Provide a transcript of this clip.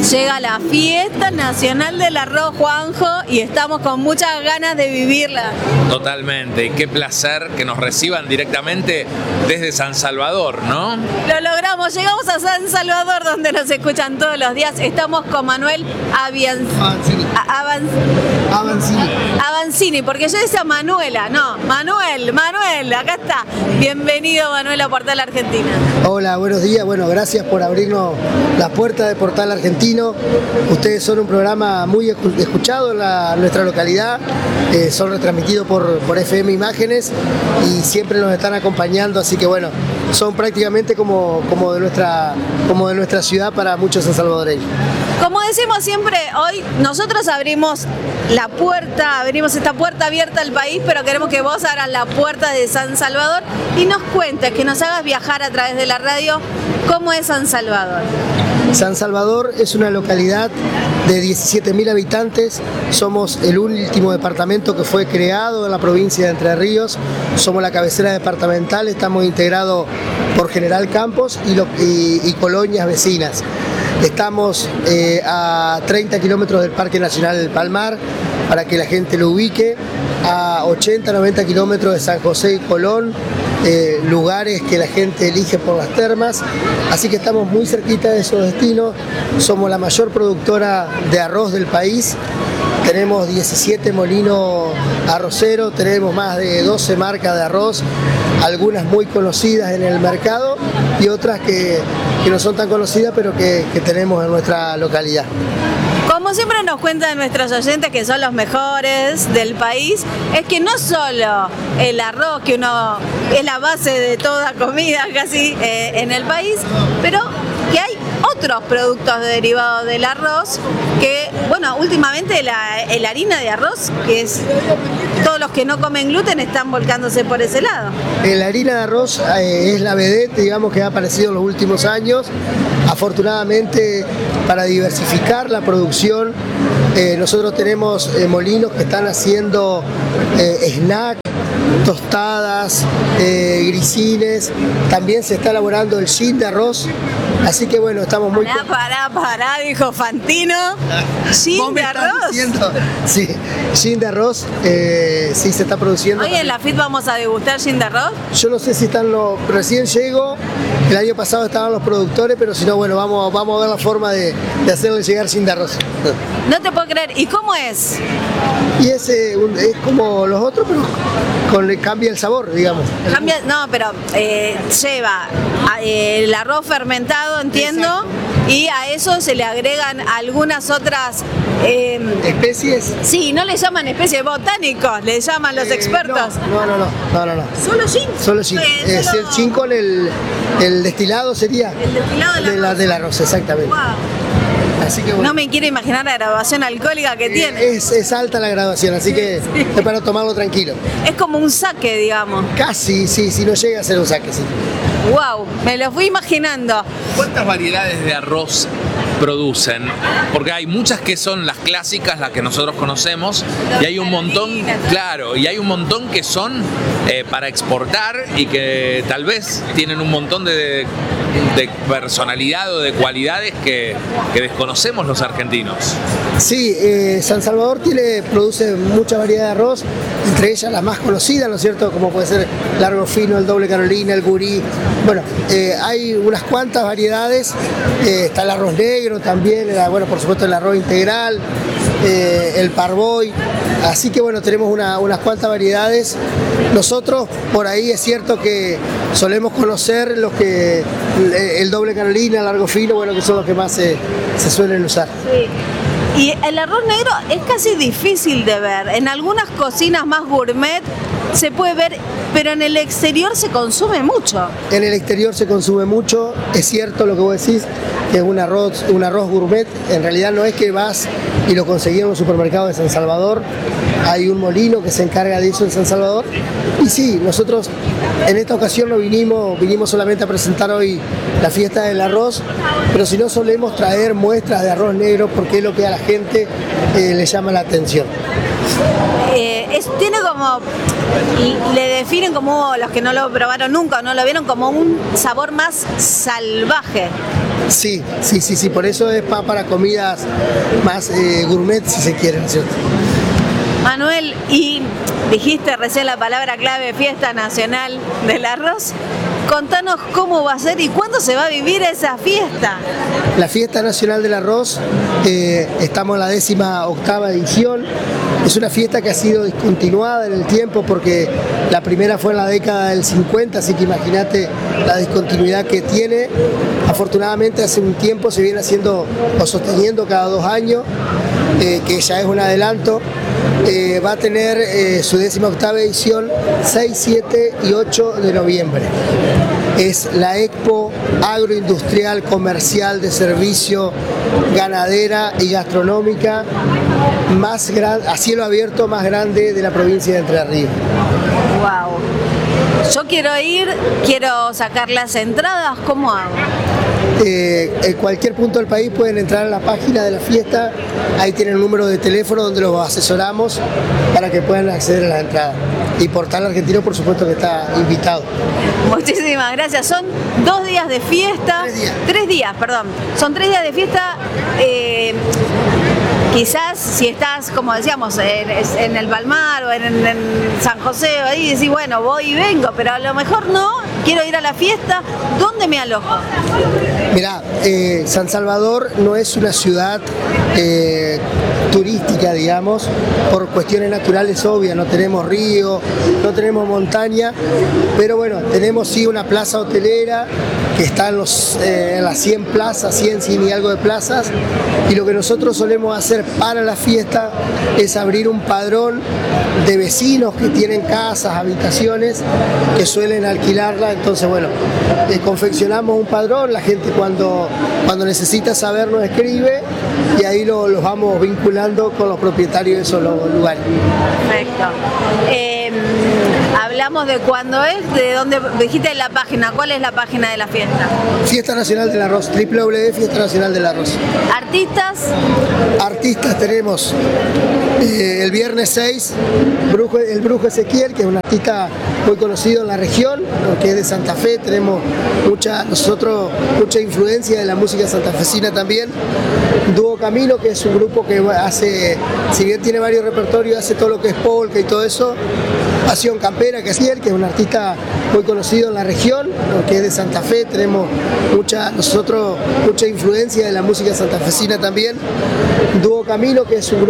Llega la fiesta nacional del arroz, Juanjo, y estamos con muchas ganas de vivirla. Totalmente, y qué placer que nos reciban directamente desde San Salvador, ¿no? Lo logramos, llegamos a San Salvador, donde nos escuchan todos los días. Estamos con Manuel Avancini, porque yo decía Manuela, no, Manuel, acá está. Bienvenido, Manuel, a Portal Argentina. Hola, buenos días, bueno, gracias por abrirnos la puerta de Portal Argentino. Ustedes son un programa muy escuchado en nuestra localidad, son retransmitidos por FM Imágenes y siempre nos están acompañando, así que bueno, son prácticamente como de nuestra ciudad para muchos sansalvadoreños. Como decimos siempre, hoy nosotros abrimos esta puerta abierta al país, pero queremos que vos abras la puerta de San Salvador y nos cuentes, que nos hagas viajar a través de la radio, cómo es San Salvador. San Salvador es una localidad de 17.000 habitantes, somos el último departamento que fue creado en la provincia de Entre Ríos, somos la cabecera departamental, estamos integrados por General Campos y colonias vecinas. Estamos a 30 kilómetros del Parque Nacional del Palmar, para que la gente lo ubique, a 80-90 kilómetros de San José y Colón, lugares que la gente elige por las termas, así que estamos muy cerquita de esos destinos. Somos la mayor productora de arroz del país, tenemos 17 molinos arroceros, tenemos más de 12 marcas de arroz, algunas muy conocidas en el mercado y otras que no son tan conocidas, pero que tenemos en nuestra localidad. Como siempre nos cuentan nuestros oyentes, que son los mejores del país, es que no solo el arroz, que uno es la base de toda comida casi en el país, pero que hay otros productos derivados del arroz, que bueno, últimamente la harina de arroz, que es todos los que no comen gluten están volcándose por ese lado. La harina de arroz es la vedette, digamos, que ha aparecido en los últimos años. Afortunadamente, para diversificar la producción, nosotros tenemos molinos que están haciendo snack, tostadas, grisines, también se está elaborando el gin de arroz, así que bueno, estamos muy... Pará, dijo Fantino, gin de arroz. Sí, gin de arroz, sí se está produciendo. Hoy en la FIT vamos a degustar gin de arroz. Yo no sé si están recién llego, el año pasado estaban los productores, pero si no, bueno, vamos a ver la forma de hacerle llegar gin de arroz. No te puedo creer, ¿y cómo es? Y es como los otros, pero cambia el sabor, digamos. No, pero lleva el arroz fermentado, entiendo. Exacto. Y a eso se le agregan algunas otras... ¿especies? Sí, no le llaman especies, botánicos, le llaman los expertos. No. ¿Solo gin? Solo gin. El gin con el destilado sería... El destilado del arroz, exactamente. Wow. Así que, bueno, no me quiero imaginar la graduación alcohólica que tiene. Es alta la graduación, así que sí. Es para tomarlo tranquilo. Es como un saque, digamos. Casi, sí, si no llega a ser un saque, sí. Wow, me lo fui imaginando. ¿Cuántas variedades de arroz producen? Porque hay muchas que son las clásicas, las que nosotros conocemos, y hay un montón, claro, y hay un montón que son para exportar y que tal vez tienen un montón de personalidad o de cualidades que desconocemos los argentinos. Sí, San Salvador produce mucha variedad de arroz, entre ellas las más conocidas, ¿no es cierto? Como puede ser el largo fino, el doble Carolina, el gurí. Bueno, hay unas cuantas variedades, está el arroz negro también, bueno, por supuesto el arroz integral, el parboy, así que bueno, tenemos unas cuantas variedades. Nosotros por ahí es cierto que solemos conocer el doble Carolina, el largo fino, bueno, que son los que más se suelen usar. Sí. Y el arroz negro es casi difícil de ver. En algunas cocinas más gourmet se puede ver, pero en el exterior se consume mucho. En el exterior se consume mucho, es cierto lo que vos decís, que es un arroz gourmet. En realidad no es que vas y lo conseguís en un supermercado de San Salvador. Hay un molino que se encarga de eso en San Salvador. Y sí, nosotros en esta ocasión no vinimos solamente a presentar hoy la fiesta del arroz, pero si no solemos traer muestras de arroz negro porque es lo que a la gente le llama la atención. Tiene como, le definen como los que no lo probaron nunca o no lo vieron, como un sabor más salvaje. Sí, por eso es para comidas más gourmet, si se quiere, ¿no es cierto? Manuel, y dijiste recién la palabra clave, Fiesta Nacional del Arroz. Contanos cómo va a ser y cuándo se va a vivir esa fiesta. La Fiesta Nacional del Arroz, estamos en la 18ª edición. Es una fiesta que ha sido discontinuada en el tiempo porque la primera fue en la década del 50, así que imagínate la discontinuidad que tiene. Afortunadamente hace un tiempo se viene haciendo o sosteniendo cada 2 años, que ya es un adelanto. Va a tener su 18ª edición 6, 7 y 8 de noviembre. Es la expo agroindustrial, comercial, de servicio, ganadera y gastronómica más grande, a cielo abierto, más grande de la provincia de Entre Ríos. Wow. Yo quiero ir, quiero sacar las entradas, ¿cómo hago? En cualquier punto del país pueden entrar a la página de la fiesta, ahí tienen un número de teléfono donde los asesoramos para que puedan acceder a las entradas. Y Portal Argentino, por supuesto, que está invitado. Muchísimas gracias. Son 2 días de fiesta. 3 días, perdón. Son 3 días de fiesta. Quizás si estás, como decíamos, en el Palmar o en San José, ahí decís, bueno, voy y vengo, pero a lo mejor no, quiero ir a la fiesta, ¿dónde me alojo? Mirá, San Salvador no es una ciudad turística, digamos, por cuestiones naturales obvias, no tenemos río, no tenemos montaña, pero bueno, tenemos sí una plaza hotelera que está en las 100 plazas, 100 y algo de plazas, y lo que nosotros solemos hacer para la fiesta es abrir un padrón de vecinos que tienen casas, habitaciones, que suelen alquilarla. Entonces bueno, confeccionamos un padrón, la gente cuando necesita saber nos escribe y ahí los vamos vinculando con los propietarios de esos lugares. Perfecto. Hablamos de cuándo es, de dónde dijiste la página, ¿cuál es la página de la fiesta? Fiesta Nacional del Arroz, www.Fiesta Nacional del Arroz. ¿Artistas? Artistas tenemos el viernes 6, el Brujo Ezequiel, que es un artista muy conocido en la región, que es de Santa Fe, tenemos mucha influencia de la música santafesina también. Dúo Camino, que es un grupo que hace, si bien tiene varios repertorios, hace todo lo que es polka y todo eso. Pasión Campera, que es un artista muy conocido en la región, que es de Santa Fe, tenemos mucha influencia de la música santafesina también. Dúo Camino, que es un grupo